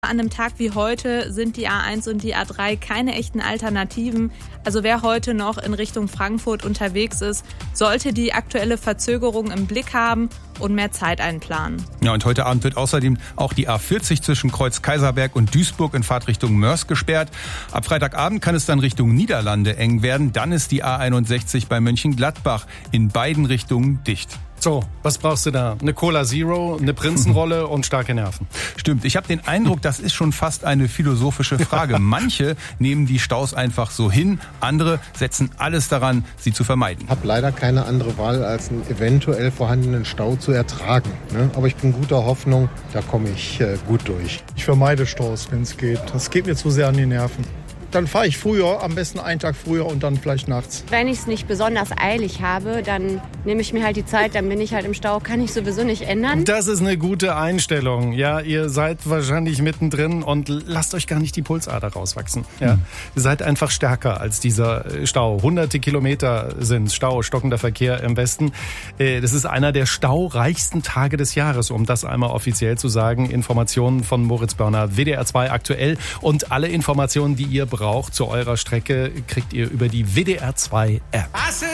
An einem Tag wie heute sind die A1 und die A3 keine echten Alternativen. Also wer heute noch in Richtung Frankfurt unterwegs ist, sollte die aktuelle Verzögerung im Blick haben und mehr Zeit einplanen. Ja, und heute Abend wird außerdem auch die A40 zwischen Kreuz Kaiserberg und Duisburg in Fahrtrichtung Mörs gesperrt. Ab Freitagabend kann es dann Richtung Niederlande eng werden. Dann ist die A61 bei Mönchengladbach in beiden Richtungen dicht. So, was brauchst du da? Eine Cola Zero, eine Prinzenrolle und starke Nerven. Stimmt, ich habe den Eindruck, das ist schon fast eine philosophische Frage. Manche nehmen die Staus einfach so hin, andere setzen alles daran, sie zu vermeiden. Ich habe leider keine andere Wahl, als einen eventuell vorhandenen Stau zu ertragen. Aber ich bin guter Hoffnung, da komme ich gut durch. Ich vermeide Staus, wenn es geht. Das geht mir zu sehr an die Nerven. Dann fahre ich früher, am besten einen Tag früher und dann vielleicht nachts. Wenn ich es nicht besonders eilig habe, dann nehme ich mir halt die Zeit, dann bin ich halt im Stau, kann ich sowieso nicht ändern. Das ist eine gute Einstellung. Ja, ihr seid wahrscheinlich mittendrin und lasst euch gar nicht die Pulsader rauswachsen. Ja. Ihr seid einfach stärker als dieser Stau. Hunderte Kilometer sind Stau, stockender Verkehr im Westen. Das ist einer der staureichsten Tage des Jahres, um das einmal offiziell zu sagen. Informationen von Moritz Börner, WDR 2 aktuell, und alle Informationen, die ihr braucht zu eurer Strecke, kriegt ihr über die WDR 2 App.